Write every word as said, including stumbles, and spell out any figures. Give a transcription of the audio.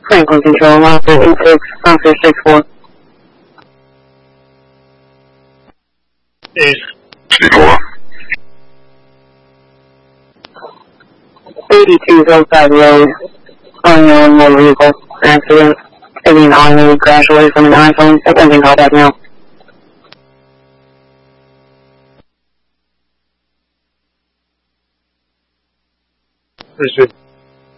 Franklin Control, one three eight six, one three six four. East. Speedwalk. eighty-two Hillside Road, unknown motor vehicle accident. Taking an automated crash away from an iPhone. Attempting call back now. Appreciate it.